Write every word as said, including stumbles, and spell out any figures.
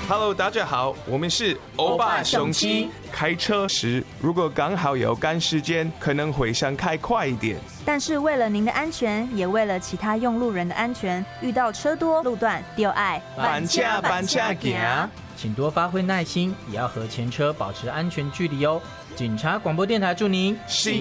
Hello， 大家好，我们是欧巴雄鸡。开车时如果刚好有赶时间，可能会想开快一点。 但是为了您的安全，也为了其他用路人的安全，遇到车多路段，就爱板车板车行。 请多发挥耐心，也要和前车保持安全距离哦。警察广播电台祝您幸